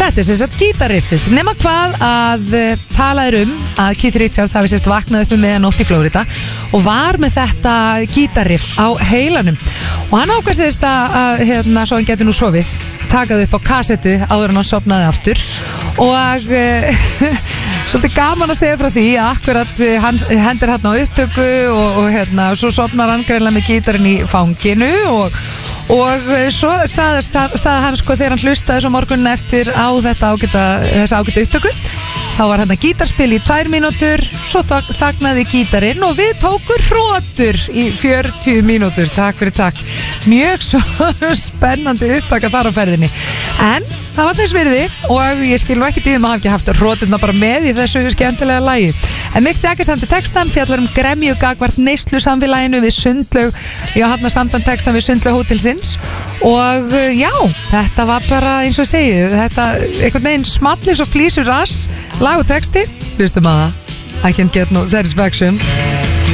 Þetta er sérst gítarriffið, nema hvað að talaður að Keith Richards hafi sérst vaknað upp miðjanótt í Flórida og var með þetta gítarriff á heilanum og hann ákvað sérst að svo hann geti nú sofið, takaði upp á kassettu áður en hann sofnaði aftur og svolítið gaman að segja frá því að akkurat hann hendir hérna á upptöku og svo sofnar hann greinlega með gítarinn í fanginu og svo sagði hann sko þegar hann hlustaði svo morgunin eftir á þessa ágæta upptöku þá var hérna gítarspil í 2 mínútur svo þagnaði gítarinn og við tókum hrótur í 40 mínútur, takk fyrir takk mjög svo spennandi upptaka þar á ferðinni en það var þess virði og ég skil nú ekki því að maður hafi ekki haft hróturna bara með í þessu skemmtilega lagi en Mick Jagger samdi textan fjallar gremju gagvart neyslu samfélaginu við sundlaug samband textan við sundlaug hótelsins og já, þetta var bara eins og segið, þetta einhvern veginn smallis og flýsur rass lag og texti, hlustum að það I can't get no satisfaction